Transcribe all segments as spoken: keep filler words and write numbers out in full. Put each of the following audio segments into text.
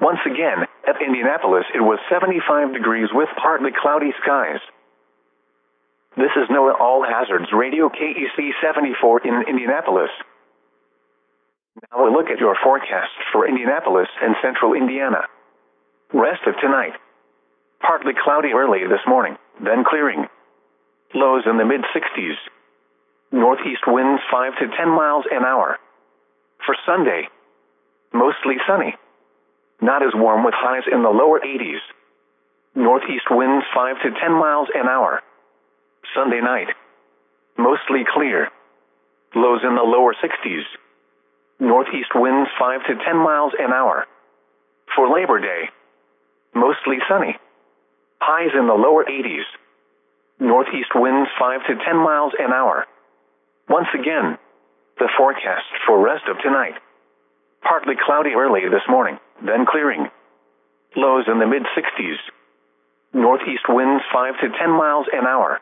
Once again, at Indianapolis it was seventy-five degrees with partly cloudy skies. This is NOAA All Hazards Radio K E C seventy-four in Indianapolis. Now a look at your forecast for Indianapolis and central Indiana. Rest of tonight. Partly cloudy early this morning, then clearing. Lows in the mid sixties. Northeast winds five to ten miles an hour. For Sunday, mostly sunny. Not as warm with highs in the lower eighties. Northeast winds five to ten miles an hour. Sunday night, mostly clear. Lows in the lower sixties. Northeast winds five to ten miles an hour. For Labor Day, mostly sunny. Highs in the lower eighties. Northeast winds five to ten miles an hour. Once again, the forecast for rest of tonight. Partly cloudy early this morning, then clearing. Lows in the mid sixties. Northeast winds five to ten miles an hour.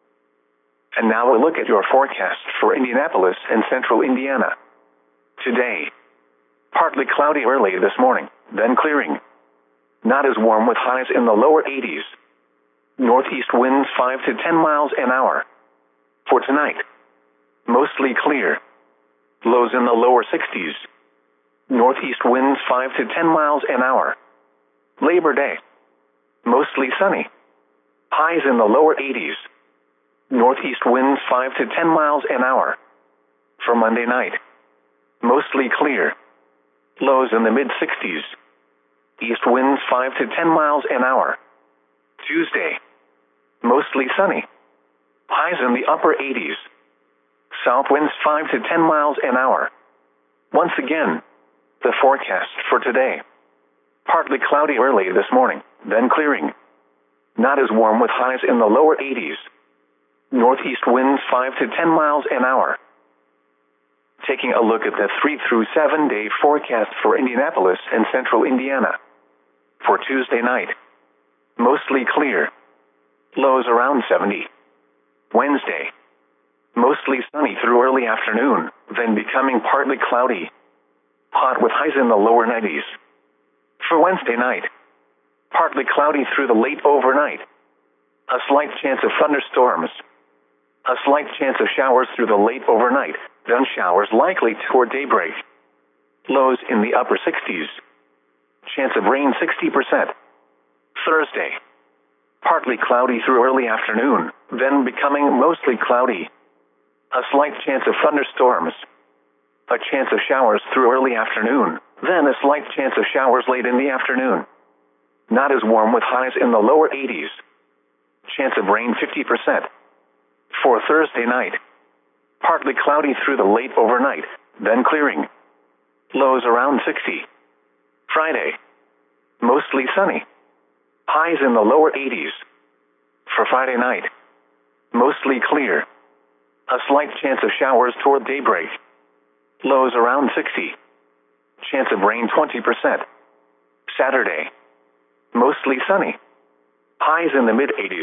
And now a look at your forecast for Indianapolis and central Indiana. Today, partly cloudy early this morning, then clearing. Not as warm with highs in the lower eighties. Northeast winds five to ten miles an hour. For tonight, mostly clear. Lows in the lower sixties. Northeast winds five to ten miles an hour. Labor Day, mostly sunny. Highs in the lower eighties. Northeast winds five to ten miles an hour. For Monday night, mostly clear. Lows in the mid sixties. East winds five to ten miles an hour. Tuesday, mostly sunny. Highs in the upper eighties. South winds five to ten miles an hour. Once again, the forecast for today. Partly cloudy early this morning, then clearing. Not as warm with highs in the lower eighties. Northeast winds five to ten miles an hour. Taking a look at the three through seven day forecast for Indianapolis and central Indiana. For Tuesday night, mostly clear. Lows around seventy. Wednesday, mostly sunny through early afternoon, then becoming partly cloudy. Hot with highs in the lower nineties. For Wednesday night, partly cloudy through the late overnight. A slight chance of thunderstorms. A slight chance of showers through the late overnight, then showers likely toward daybreak. Lows in the upper sixties. Chance of rain sixty percent. Thursday, partly cloudy through early afternoon, then becoming mostly cloudy. A slight chance of thunderstorms. A chance of showers through early afternoon, then a slight chance of showers late in the afternoon. Not as warm with highs in the lower eighties. Chance of rain fifty percent. For Thursday night, partly cloudy through the late overnight, then clearing. Lows around sixty. Friday, mostly sunny. Highs in the lower eighties. For Friday night, mostly clear. A slight chance of showers toward daybreak. Lows around sixty. Chance of rain twenty percent. Saturday, mostly sunny. Highs in the mid eighties.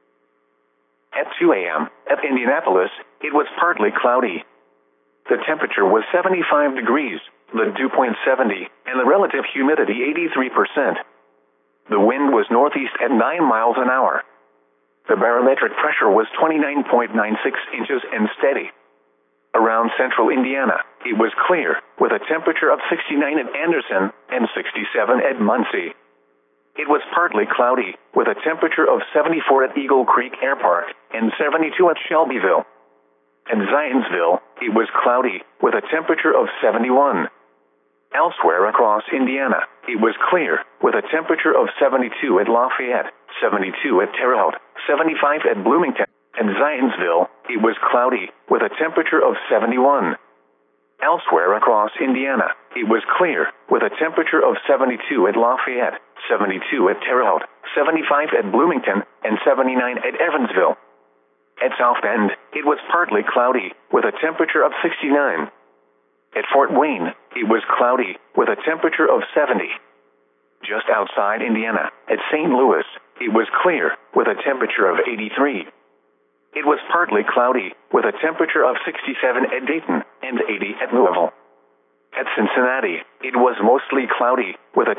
At two a.m., at Indianapolis, it was partly cloudy. The temperature was seventy-five degrees, the dew point seventy, and the relative humidity eighty-three percent. The wind was northeast at nine miles an hour. The barometric pressure was twenty-nine point nine six inches and steady. Around central Indiana, it was clear, with a temperature of sixty-nine at Anderson and sixty-seven at Muncie. It was partly cloudy, with a temperature of seventy-four at Eagle Creek Air Park and seventy-two at Shelbyville. At Zionsville, it was cloudy, with a temperature of seventy-one. Elsewhere across Indiana, it was clear, with a temperature of seventy-two at Lafayette, seventy-two at Terre Haute, seventy-five at Bloomington. At Zionsville, it was cloudy, with a temperature of seventy-one. Elsewhere across Indiana, it was clear, with a temperature of seventy-two at Lafayette, seventy-two at Terre Haute, seventy-five at Bloomington, and seventy-nine at Evansville. At South Bend, it was partly cloudy, with a temperature of sixty-nine. At Fort Wayne, it was cloudy, with a temperature of seventy. Just outside Indiana, at Saint Louis, it was clear, with a temperature of eighty-three. It was partly cloudy, with a temperature of sixty-seven at Dayton and eighty at Louisville. At Cincinnati, it was mostly cloudy, with a